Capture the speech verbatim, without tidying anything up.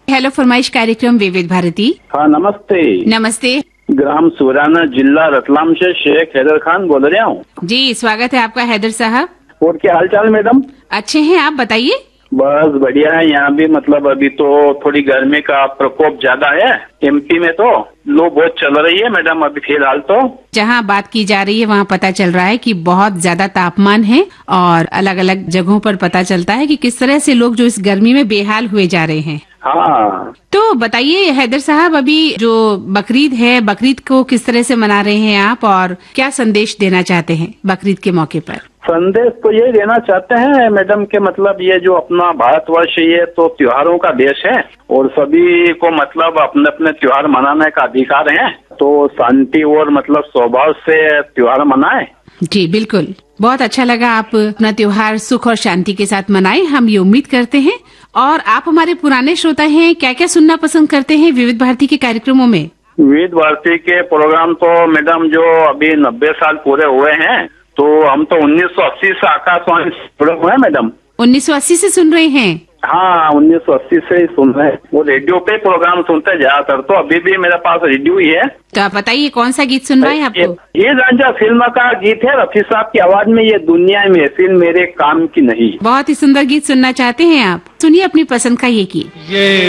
Hello फरमाइश कार्यक्रम विविध भारती। हाँ नमस्ते। नमस्ते। ग्राम सुराना, जिला रतलाम से शेख हैदर खान बोल रहा हूँ। जी स्वागत है आपका हैदर साहब। और क्या हाल चाल मैडम? अच्छे हैं, आप बताइए। बस बढ़िया है। यहाँ भी मतलब अभी तो थोड़ी गर्मी का प्रकोप ज्यादा है। एमपी में तो लो बहुत चल रही है मैडम अभी फिलहाल तो। जहाँ बात की जा रही है वहाँ पता चल रहा है कि बहुत ज्यादा तापमान है और अलग अलग जगहों पर पता चलता है कि किस तरह से लोग जो इस गर्मी में बेहाल हुए जा रहे हैं। हाँ तो बताइए हैदर साहब, अभी जो बकरीद है, बकरीद को किस तरह से मना रहे हैं आप और क्या संदेश देना चाहते हैं बकरीद के मौके पर? संदेश तो यही देना चाहते हैं मैडम के मतलब ये जो अपना भारतवर्ष ये तो त्योहारों का देश है और सभी को मतलब अपने अपने त्योहार मनाने का अधिकार है। तो शांति और मतलब स्वभाव से त्योहार मनाएं। जी बिल्कुल, बहुत अच्छा लगा। आप अपना त्योहार सुख और शांति के साथ मनाएं, हम ये उम्मीद करते हैं। और आप हमारे पुराने श्रोता हैं, क्या क्या सुनना पसंद करते हैं विविध भारती के कार्यक्रमों में? विविध भारती के प्रोग्राम तो मैडम जो अभी नब्बे साल पूरे हुए हैं तो हम तो उन्नीस सौ अस्सी से आकाशवाणी जुड़े हुए हैं मैडम। उन्नीस सौ अस्सी से सुन रहे हैं? हाँ उन्नीस सौ अस्सी से ही सुन रहे हैं। वो रेडियो पे प्रोग्राम सुनते ज्यादातर, तो अभी भी मेरे पास रेडियो ही है। तो आप बताइए कौन सा गीत सुनना है आपको? ये, ये रांझा फिल्म का गीत है, रफी साहब की आवाज में, ये दुनिया में फिल्म मेरे काम की नहीं। बहुत ही सुंदर गीत सुनना चाहते हैं आप, सुनिए अपनी पसंद का ये गीत। ये